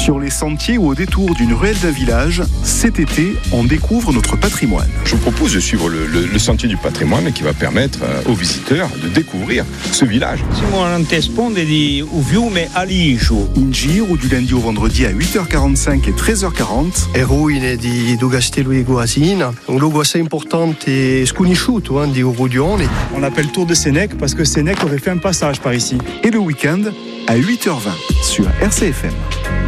Sur les sentiers ou au détour d'une ruelle d'un village, cet été, on découvre notre patrimoine. Je vous propose de suivre le sentier du patrimoine qui va permettre aux visiteurs de découvrir ce village. Siamo antesponde di Uviume Aligio. In giro du lundi au vendredi à 8h45 et 13h40. Le ruine do Castello di Guasina, un luogo assez important et sconosciuto di Urudione. On l'appelle Tour de Sénèque parce que Sénèque aurait fait un passage par ici. Et le week-end à 8h20 sur RCFM.